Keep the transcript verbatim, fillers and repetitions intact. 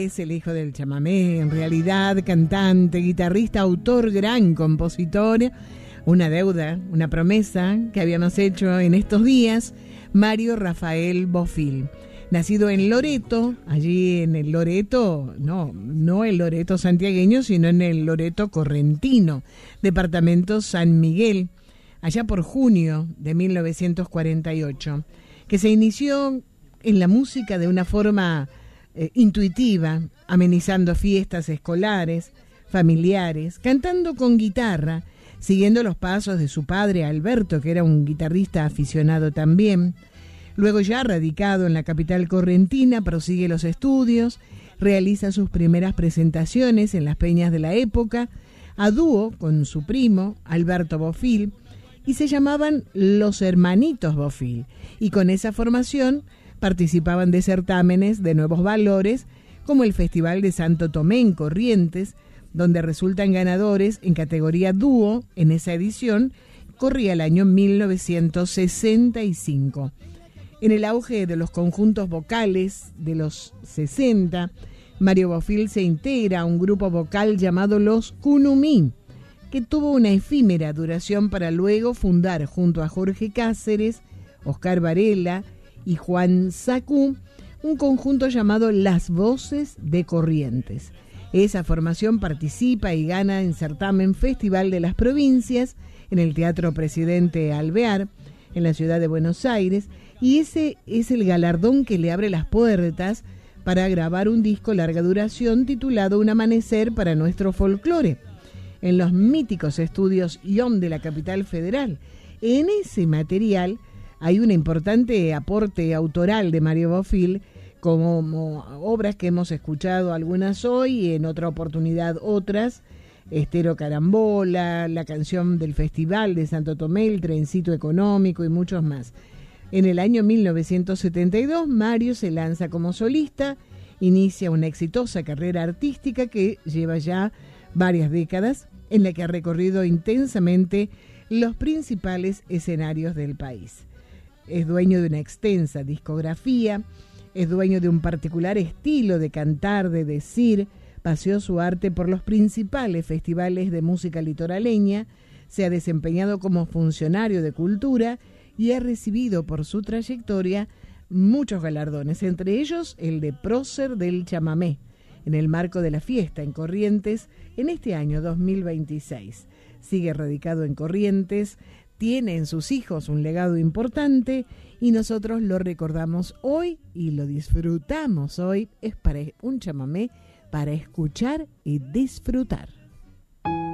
es el hijo del chamamé, en realidad, cantante, guitarrista, autor, gran compositor. Una deuda, una promesa que habíamos hecho en estos días, Mario Rafael Bofill. Nacido en Loreto, allí en el Loreto, no, no el Loreto santiagueño, sino en el Loreto correntino, departamento San Miguel, allá por junio de mil novecientos cuarenta y ocho, que se inició en la música de una forma eh, intuitiva, amenizando fiestas escolares, familiares, cantando con guitarra, siguiendo los pasos de su padre Alberto, que era un guitarrista aficionado también. Luego, ya radicado en la capital correntina, prosigue los estudios, realiza sus primeras presentaciones en las peñas de la época, a dúo con su primo, Alberto Bofill, y se llamaban Los Hermanitos Bofill, y con esa formación participaban de certámenes de nuevos valores, como el Festival de Santo Tomé en Corrientes, donde resultan ganadores en categoría dúo. En esa edición corría el año mil novecientos sesenta y cinco. En el auge de los conjuntos vocales de los sesenta, Mario Bofill se integra a un grupo vocal llamado Los Cunumí, que tuvo una efímera duración para luego fundar junto a Jorge Cáceres, Oscar Varela y Juan Sacú un conjunto llamado Las Voces de Corrientes. Esa formación participa y gana en certamen Festival de las Provincias en el Teatro Presidente Alvear, en la ciudad de Buenos Aires, y ese es el galardón que le abre las puertas para grabar un disco larga duración titulado Un Amanecer para Nuestro Folclore, en los míticos estudios IOM de la capital federal. En ese material hay un importante aporte autoral de Mario Bofill, como obras que hemos escuchado algunas hoy y en otra oportunidad otras, Estero Carambola, la canción del Festival de Santo Tomé, el Trencito Económico y muchos más. En el año mil novecientos setenta y dos, Mario se lanza como solista, inicia una exitosa carrera artística que lleva ya varias décadas, en la que ha recorrido intensamente los principales escenarios del país. Es dueño de una extensa discografía, es dueño de un particular estilo de cantar, de decir, paseó su arte por los principales festivales de música litoraleña, se ha desempeñado como funcionario de cultura y ha recibido por su trayectoria muchos galardones, entre ellos el de Prócer del Chamamé, en el marco de la fiesta en Corrientes en este año dos mil veintiséis. Sigue radicado en Corrientes, tiene en sus hijos un legado importante y nosotros lo recordamos hoy y lo disfrutamos hoy. Es para un chamamé para escuchar y disfrutar.